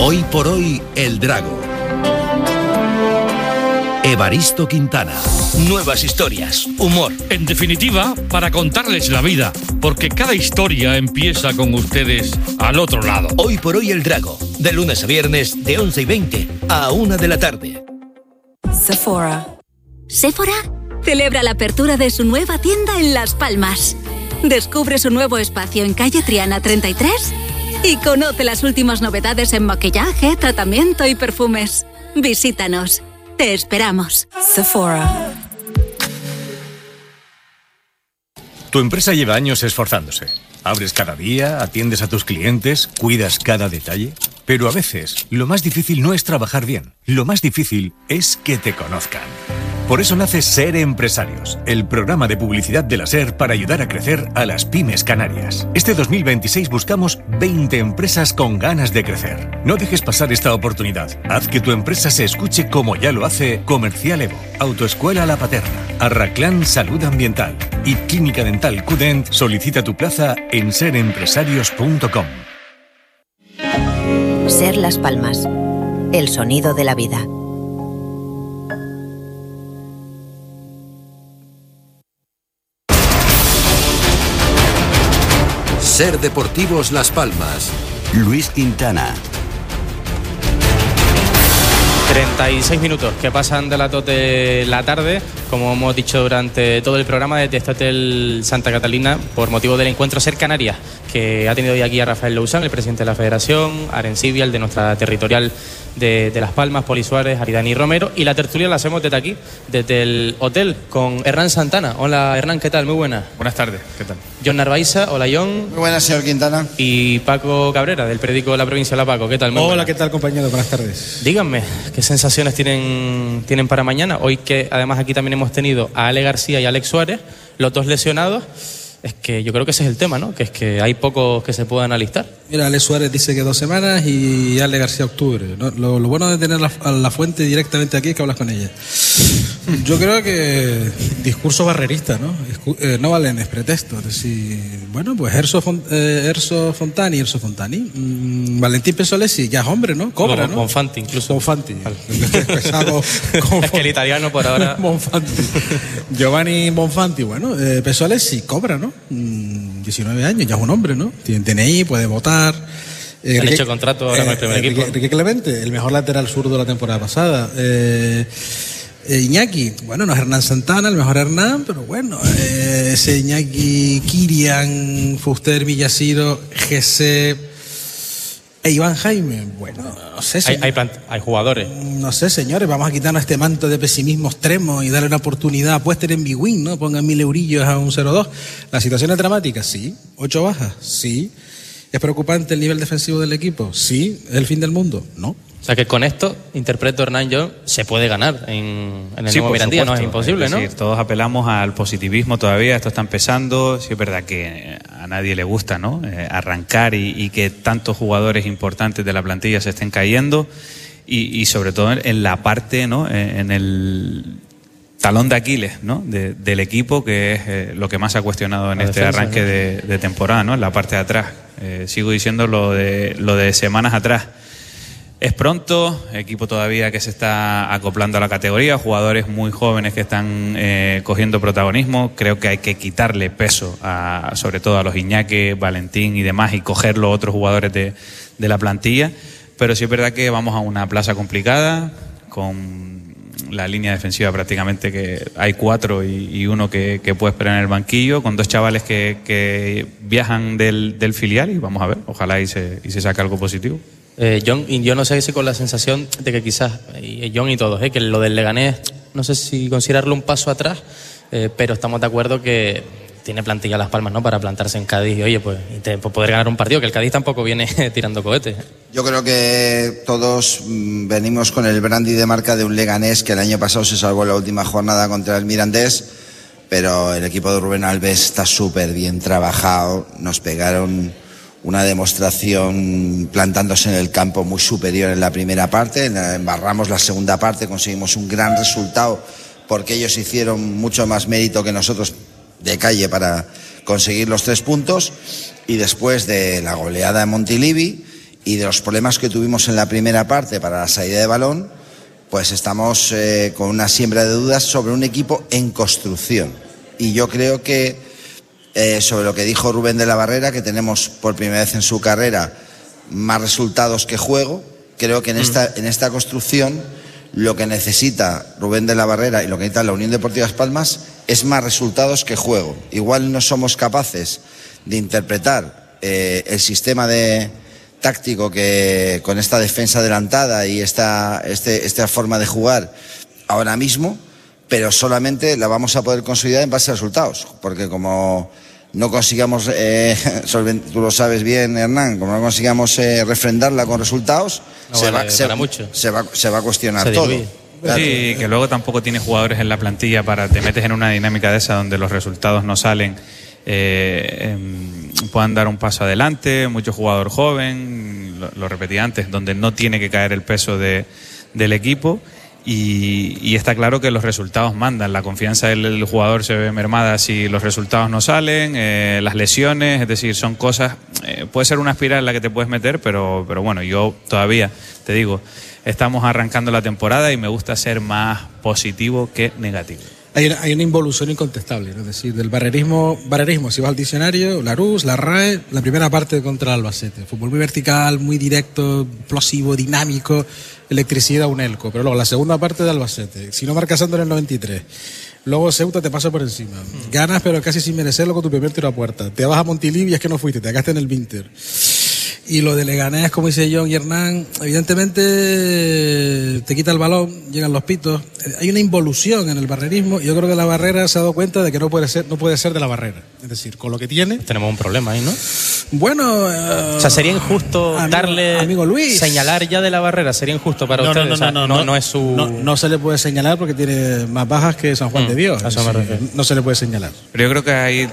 Hoy por hoy, El Drago. Evaristo Quintana. Nuevas historias, humor. En definitiva, para contarles la vida, porque cada historia empieza con ustedes al otro lado. Hoy por hoy, El Drago. De lunes a viernes, de 11:20 a 1 de la tarde. Sephora. Sephora celebra la apertura de su nueva tienda en Las Palmas. Descubre su nuevo espacio en calle Triana 33 y conoce las últimas novedades en maquillaje, tratamiento y perfumes. Visítanos. Te esperamos. Sephora. Tu empresa lleva años esforzándose. Abres cada día, atiendes a tus clientes, cuidas cada detalle. Pero a veces, lo más difícil no es trabajar bien. Lo más difícil es que te conozcan. Por eso nace Ser Empresarios, el programa de publicidad de la SER para ayudar a crecer a las pymes canarias. Este 2026 buscamos 20 empresas con ganas de crecer. No dejes pasar esta oportunidad. Haz que tu empresa se escuche como ya lo hace Comercial Evo, Autoescuela La Paterna, Arraclán Salud Ambiental y Clínica Dental Cudent. Solicita tu plaza en serempresarios.com. Ser Las Palmas, el sonido de la vida. Ser Deportivos Las Palmas. Luis Quintana. 36 minutos que pasan de las 2 de la tarde, como hemos dicho durante todo el programa, desde este Hotel Santa Catalina, por motivo del encuentro Ser Canarias, que ha tenido hoy aquí a Rafael Lousán, el presidente de la Federación, Arencibia, el de nuestra territorial de Las Palmas, Poli Suárez, Aridani Romero, y la tertulia la hacemos desde aquí, desde el hotel, con Hernán Santana. Hola Hernán, ¿qué tal? Muy buenas. Buenas tardes, ¿qué tal? John Narváez, hola John. Muy buenas, señor Quintana. Y Paco Cabrera, del periódico de La Provincia. Hola Paco, ¿qué tal? Muy hola, buenas. ¿qué tal, compañero? Buenas tardes. Díganme, ¿qué sensaciones tienen para mañana? Hoy que además aquí también hemos tenido a Ale García y a Alex Suárez, los dos lesionados. Es que yo creo que ese es el tema, ¿no? Que es que hay pocos que se puedan alistar. Mira, Ale Suárez dice que 2 semanas y Ale García octubre, ¿no? Lo bueno de tener a la fuente directamente aquí es que hablas con ella. Yo creo que discurso barrerista, ¿no? No valen es pretexto. Es decir, bueno, pues Erso Fontani. Valentín Pesolesi, ya es hombre, ¿no? Cobra, ¿no? Bonfanti, incluso. Bonfanti. Es que el italiano por ahora... Bonfanti. Giovanni Bonfanti, bueno, Pesolesi cobra, ¿no? 19 años, ya es un hombre, ¿no? Tiene DNI, puede votar. Han hecho contrato ahora con el primer equipo. Enrique Clemente, el mejor lateral zurdo de la temporada pasada. Iñaki, bueno, no es Hernán Santana, el mejor Hernán, pero bueno, ese Iñaki, Kirian, Fuster, Villasiro, GC e Iván Jaime, bueno, no sé. Hay jugadores. No sé, señores, vamos a quitarnos este manto de pesimismo extremo y darle una oportunidad. Apuesten en Bwin, ¿no? Pongan 1.000 eurillos a un 0-2. ¿La situación es dramática? Sí. 8 bajas, sí. ¿Es preocupante el nivel defensivo del equipo? Sí. ¿Es el fin del mundo? No. O sea que con esto, interpreto Hernán, yo, se puede ganar en el nuevo Mirandilla, no es imposible, ¿no? Es decir, todos apelamos al positivismo todavía, esto está empezando, sí es verdad que a nadie le gusta, ¿no? Arrancar y que tantos jugadores importantes de la plantilla se estén cayendo y sobre todo en la parte, ¿no? En el talón de Aquiles, ¿no? Del equipo, que es lo que más ha cuestionado en este arranque, ¿no? de temporada, ¿no? En la parte de atrás. Sigo diciendo lo de semanas atrás. Es pronto, equipo todavía que se está acoplando a la categoría, jugadores muy jóvenes que están cogiendo protagonismo. Creo que hay que quitarle peso sobre todo a los Iñaki, Valentín y demás, y coger los otros jugadores de la plantilla. Pero sí es verdad que vamos a una plaza complicada, con la línea defensiva prácticamente que hay 4 y uno que puede esperar en el banquillo, con 2 chavales que viajan del filial, y vamos a ver, ojalá y se saque algo positivo. John, y yo no sé si con la sensación de que quizás, John y todos, que lo del Leganés, no sé si considerarlo un paso atrás, pero estamos de acuerdo que tiene plantilla Las Palmas, ¿no? Para plantarse en Cádiz y, oye, pues poder ganar un partido, que el Cádiz tampoco viene tirando cohetes. Yo creo que todos venimos con el brandy de marca de un Leganés que el año pasado se salvó en la última jornada contra el Mirandés, pero el equipo de Rubén Alves está súper bien trabajado. Nos pegaron una demostración plantándose en el campo muy superior en la primera parte, embarramos la segunda parte, conseguimos un gran resultado porque ellos hicieron mucho más mérito que nosotros de calle para conseguir los 3 puntos, y después de la goleada de Montilivi y de los problemas que tuvimos en la primera parte para la salida de balón, pues estamos con una siembra de dudas sobre un equipo en construcción. Y yo creo que sobre lo que dijo Rubén de la Barrera, que tenemos por primera vez en su carrera más resultados que juego, creo que en esta construcción lo que necesita Rubén de la Barrera y lo que necesita la Unión Deportiva Las Palmas es más resultados que juego. Igual no somos capaces de interpretar el sistema táctico que con esta defensa adelantada y esta forma de jugar ahora mismo, pero solamente la vamos a poder consolidar en base a resultados, porque como no consigamos, tú lo sabes bien, Hernán, como no consigamos refrendarla con resultados, se va a cuestionar todo. Claro. Sí, que luego tampoco tiene jugadores en la plantilla para te metes en una dinámica de esa donde los resultados no salen, puedan dar un paso adelante, mucho jugador joven, lo repetí antes, donde no tiene que caer el peso del equipo. Y está claro que los resultados mandan, la confianza del jugador se ve mermada si los resultados no salen, las lesiones, es decir, son cosas, puede ser una espiral en la que te puedes meter, pero bueno, yo todavía, te digo, estamos arrancando la temporada y me gusta ser más positivo que negativo. Hay una involución incontestable, ¿no? Es decir, del barrerismo, si vas al diccionario, la RUS, la RAE, la primera parte contra el Albacete. Fútbol muy vertical, muy directo, explosivo, dinámico, electricidad, un elco. Pero luego la segunda parte de Albacete, si no marcas Santos en el 93. Luego Ceuta te pasa por encima. Ganas, pero casi sin merecerlo con tu primer tiro a puerta. Te vas a Montilivi y es que no fuiste, te cagaste en el Vinter. Y lo de Leganés, como dice John y Hernán, evidentemente te quita el balón, llegan los pitos. Hay una involución en el barrerismo y yo creo que la Barrera se ha dado cuenta de que no puede ser de la Barrera. Es decir, con lo que tiene... Tenemos un problema ahí, ¿no? Bueno... o sea, sería injusto amigo Luis, señalar ya de la Barrera, sería injusto para ustedes. No es su... No se le puede señalar porque tiene más bajas que San Juan de Dios. Eso me refiero. No se le puede señalar. Pero yo creo que ahí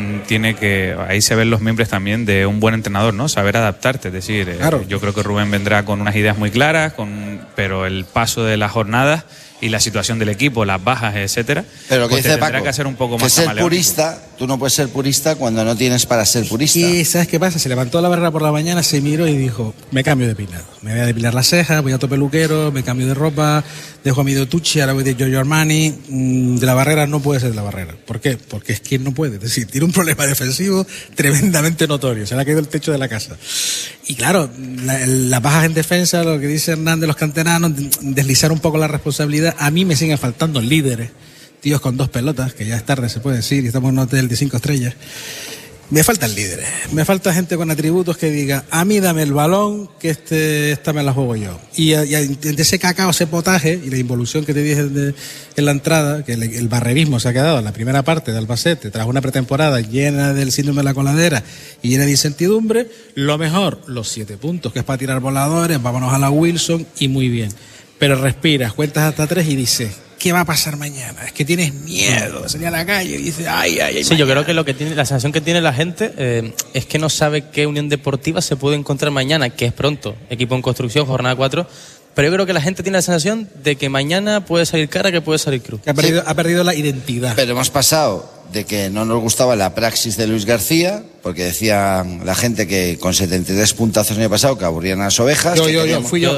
ahí se ven los miembros también de un buen entrenador, ¿no? Saber adaptarte, es decir, claro. Yo creo que Rubén vendrá con unas ideas muy claras, pero el paso de las jornadas y la situación del equipo, las bajas, etcétera, pero lo que pues dice tendrá Paco, que hacer un poco más ser purista, tú no puedes ser purista cuando no tienes para ser purista. Y ¿sabes qué pasa? Se levantó la Barrera por la mañana, se miró y dijo, me cambio de peinado, me voy a depilar las cejas, voy a otro peluquero, me cambio de ropa, dejo a mi Tucci, ahora voy de Giorgio Armani. De la Barrera no puede ser de la Barrera. ¿Por qué? Porque es quien no puede, es decir, tiene un problema defensivo tremendamente notorio, se le ha caído el techo de la casa. Y claro, las bajas en defensa, lo que dice Hernán de los canteranos, deslizar un poco la responsabilidad. A mí me siguen faltando líderes, tíos con 2 pelotas, que ya es tarde se puede decir, y estamos en un hotel de 5 estrellas. Me faltan líderes, me falta gente con atributos que diga, a mí dame el balón, que esta me la juego yo. Y de ese cacao, ese potaje, y la involución que te dije en la entrada, que el barrerismo se ha quedado en la primera parte de Albacete, tras una pretemporada llena del síndrome de la coladera y llena de incertidumbre, lo mejor, los 7 puntos, que es para tirar voladores, vámonos a la Wilson, y muy bien. Pero respiras, cuentas hasta 3 y dices, ¿qué va a pasar mañana? Es que tienes miedo de salir a la calle y dices, ay. Sí, mañana. Yo creo que la sensación que tiene la gente es que no sabe qué Unión Deportiva se puede encontrar mañana, que es pronto, equipo en construcción, jornada 4. Pero yo creo que la gente tiene la sensación de que mañana puede salir cara, que puede salir cruz. Ha perdido la identidad. Pero hemos pasado de que no nos gustaba la praxis de Luis García, porque decía la gente que con 73 puntazos el año pasado que aburrían a las ovejas. Fui yo.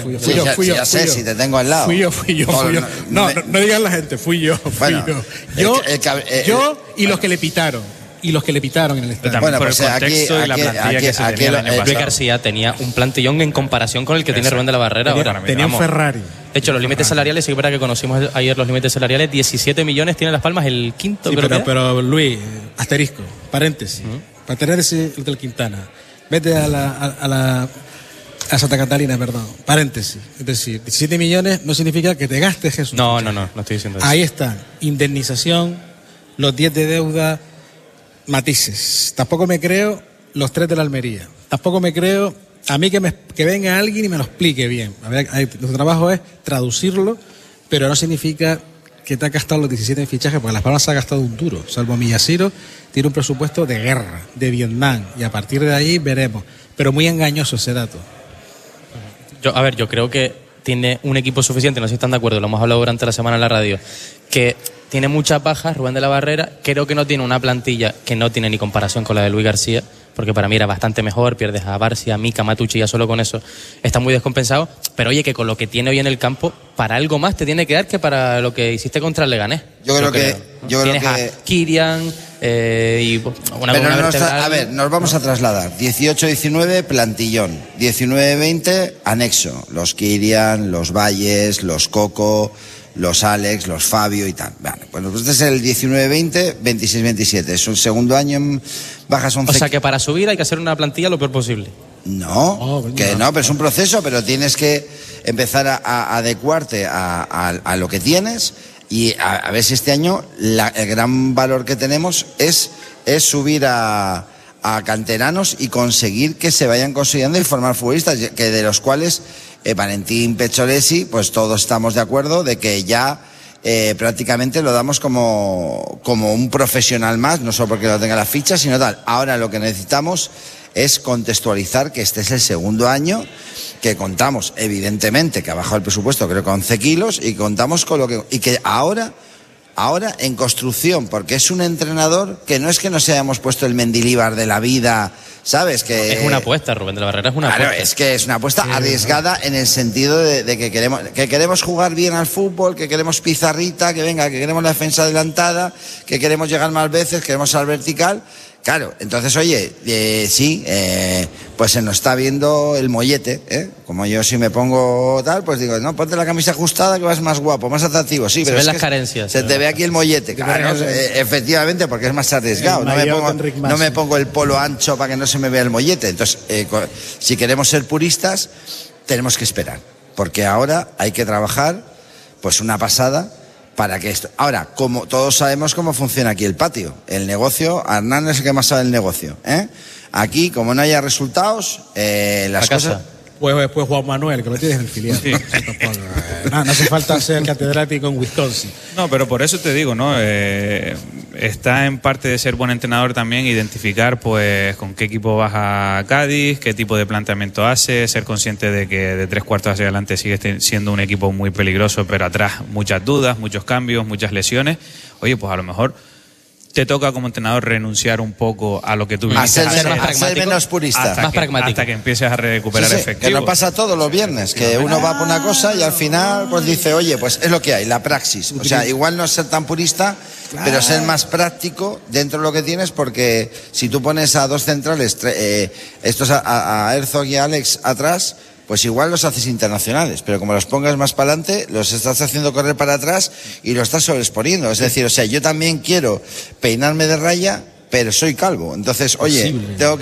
Ya sé, si te tengo al lado. Fui yo. No digas la gente, fui yo. Yo y los que le pitaron. Y los que le pitaron en el estadio. Bueno, pues el contexto y la plantilla que se tenía el año pasado. Luis García tenía un plantillón en comparación con el que tiene Rubén de la Barrera. Tenía un Ferrari. De hecho, los límites salariales, sí que es verdad que conocimos ayer los límites salariales, 17 millones tiene Las Palmas, el quinto, sí, creo pero Luis, asterisco, paréntesis, paréntesis del Quintana. Vete a Santa Catalina, perdón, paréntesis. Es decir, 17 millones no significa que te gastes, Jesús. No estoy diciendo eso. Ahí está, indemnización, los 10 de deuda, matices. Tampoco me creo los 3 de la Almería. Tampoco me creo a mí que venga alguien y me lo explique bien. A ver, nuestro trabajo es traducirlo, pero no significa que te ha gastado los 17 en fichajes, porque Las Palmas se ha gastado un duro. Salvo Millaciro, tiene un presupuesto de guerra, de Vietnam, y a partir de ahí veremos. Pero muy engañoso ese dato. Yo creo que tiene un equipo suficiente, no sé si están de acuerdo, lo hemos hablado durante la semana en la radio, que tiene muchas bajas, Rubén de la Barrera, creo que no tiene una plantilla que no tiene ni comparación con la de Luis García, porque para mí era bastante mejor. Pierdes a Barcia, Mika, Matucci, ya solo con eso está muy descompensado. Pero oye, que con lo que tiene hoy en el campo, para algo más te tiene que dar que para lo que hiciste contra el Leganés. Yo creo que tienes a Kirian y una a ver, nos vamos a trasladar. 18-19, plantillón. 19-20, anexo. Los Kirian, los Valles, los Coco, los Alex, los Fabio y tal. Vale, bueno, pues este es el 19-20, 26-27. Es un segundo año en bajas 11. O sea que para subir hay que hacer una plantilla lo peor posible. No, pero es un proceso, pero tienes que empezar a adecuarte a lo que tienes y a ver si este año el gran valor que tenemos es subir a canteranos y conseguir que se vayan consolidando y formar futbolistas, que de los cuales Valentín Pecciolesi, pues todos estamos de acuerdo de que ya prácticamente lo damos como un profesional más, no solo porque lo tenga la ficha, sino tal. Ahora lo que necesitamos es contextualizar que este es el segundo año que contamos, evidentemente, que ha bajado el presupuesto, creo que 11 kilos, y contamos con lo que... Y que ahora en construcción, porque es un entrenador que no es que nos hayamos puesto el Mendilibar de la vida, ¿sabes? Que es una apuesta, Rubén de la Barrera, es una apuesta. Claro, es que es una apuesta arriesgada en el sentido de que queremos jugar bien al fútbol, que queremos pizarrita, que queremos la defensa adelantada, que queremos llegar más veces, queremos al vertical. Claro, entonces, oye, pues se nos está viendo el mollete, Como yo si me pongo tal, pues digo, no, ponte la camisa ajustada que vas más guapo, más atractivo. Sí, pero se ven las carencias. Se te ve aquí el mollete. Claro, efectivamente, porque es más arriesgado. No me pongo el polo ancho para que no se me vea el mollete. Entonces, si queremos ser puristas, tenemos que esperar. Porque ahora hay que trabajar, pues una pasada, para que esto... Ahora, como todos sabemos cómo funciona aquí el patio, el negocio, Hernán es el que más sabe el negocio, Aquí, como no haya resultados, las cosas... Pues después Juan Manuel, que lo tienes en el filial. Sí. No hace falta ser catedrático en Wisconsin. No, pero por eso te digo, ¿no? Está en parte de ser buen entrenador también identificar pues con qué equipo vas a Cádiz, qué tipo de planteamiento hace, ser consciente de que de 3/4 hacia adelante sigue siendo un equipo muy peligroso, pero atrás muchas dudas, muchos cambios, muchas lesiones. Oye, pues a lo mejor te toca como entrenador renunciar un poco a lo que tú viniste a ser menos purista, más pragmático, hasta que empieces a recuperar efectivo. Que nos pasa todos los viernes, que uno va por una cosa y al final pues dice, oye, pues es lo que hay, la praxis. O sea, igual no ser tan purista, pero ser más práctico dentro de lo que tienes, porque si tú pones a dos centrales, estos a Herzog y a Alex atrás, pues igual los haces internacionales, pero como los pongas más para adelante, los estás haciendo correr para atrás y los estás sobreexponiendo. Es decir, o sea, yo también quiero peinarme de raya, pero soy calvo. Entonces, oye, tengo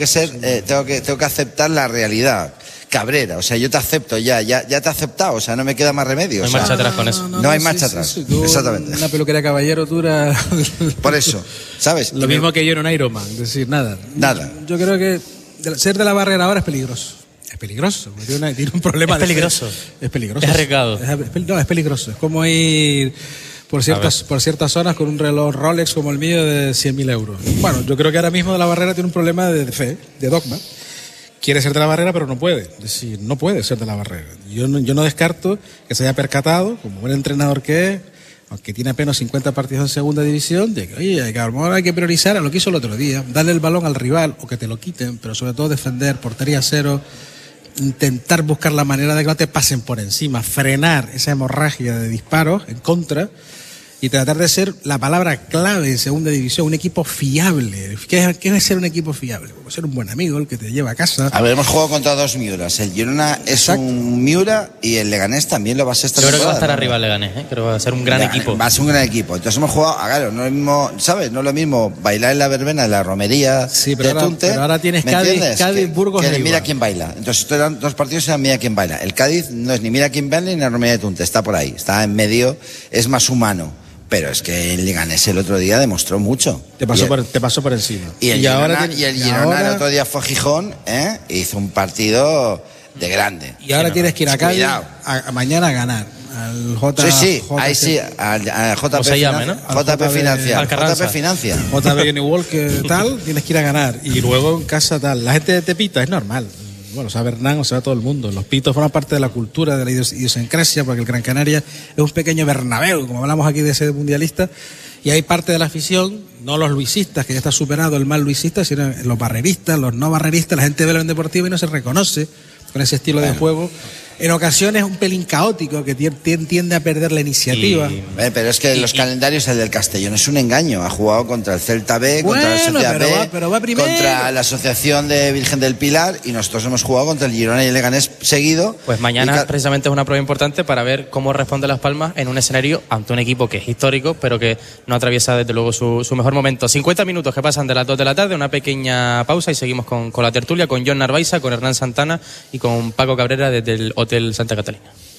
que aceptar la realidad. Cabrera, o sea, yo te acepto ya te he aceptado, o sea, no me queda más remedio. No hay marcha atrás con eso. No hay marcha atrás, exactamente. Una peluquería caballero dura... Por eso, ¿sabes? Lo mismo que yo en un Ironman, es decir, nada. Yo creo que ser de la Barrera ahora es peligroso. Es peligroso, tiene un problema. Es peligroso. Es peligroso. Es arriesgado. No, es peligroso. Es como ir por ciertas zonas con un reloj Rolex como el mío de 100.000 euros. Bueno, yo creo que ahora mismo de la Barrera tiene un problema de fe, de dogma. Quiere ser de la Barrera, pero no puede. Es decir, no puede ser de la Barrera. Yo no descarto que se haya percatado, como buen entrenador que es, aunque tiene apenas 50 partidos en segunda división, de que, oye, ahora hay que priorizar a lo que hizo el otro día, darle el balón al rival o que te lo quiten, pero sobre todo defender, portería cero, intentar buscar la manera de que no te pasen por encima, frenar esa hemorragia de disparos en contra y tratar de ser la palabra clave en segunda división, un equipo fiable. ¿Qué es ser un equipo fiable? Como ser un buen amigo, el que te lleva a casa. A ver, hemos jugado contra dos Miuras. El Girona es un Miura y el Leganés también lo va a ser esta temporada. Yo creo que va a estar arriba el Leganés, creo que va a ser un gran equipo. Va a ser un gran equipo. Entonces hemos jugado, claro, no es lo mismo, ¿sabes? No es lo mismo bailar en la verbena de la romería de Tunte. Pero ahora tienes Cádiz, Burgos. Que mira quién baila. Entonces estos eran dos partidos, eran mira quién baila. El Cádiz no es ni mira quién baila ni la romería de Tunte, está por ahí, está en medio, es más humano. Pero es que el Leganés el otro día demostró mucho. Te pasó por encima. Y el Girona el otro día fue a Gijón, e hizo un partido de grande. Y ahora tienes que ir a Cádiz mañana a ganar. Al JP Financia. JP Univol, que tal, tienes que ir a ganar. Y luego en casa tal. La gente te pita, es normal. Bueno, sabe Hernán, o sea, todo el mundo. Los pitos forman parte de la cultura, de la idiosincrasia, porque el Gran Canaria es un pequeño Bernabéu, como hablamos aquí de ese mundialista, Y hay parte de la afición, no los luisistas, que ya está superado el mal luisista, sino los barreristas, los no barreristas, la gente ve el Deportivo y no se reconoce con ese estilo de juego. En ocasiones un pelín caótico, que tiende a perder la iniciativa. Pero es que los calendarios, el del Castellón es un engaño. Ha jugado contra el Celta B, contra la Sociedad B, pero va contra la Asociación de Virgen del Pilar, y nosotros hemos jugado contra el Girona y el Leganés seguido. Pues mañana precisamente es una prueba importante para ver cómo responde Las Palmas en un escenario ante un equipo que es histórico, pero que no atraviesa desde luego su mejor momento. 50 minutos que pasan de las 2 de la tarde, una pequeña pausa y seguimos con la tertulia, con John Narváez, con Hernán Santana y con Paco Cabrera desde el Hotel Santa Catalina.